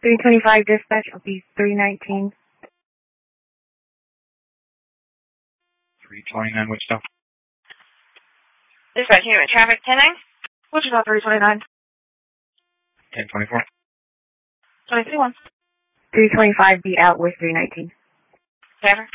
325 dispatch will be 319. 329 Wichita. Dispatch unit traffic 10-9. Wichita 329. 1024. 23-1. 325 be out with 319. Trevor.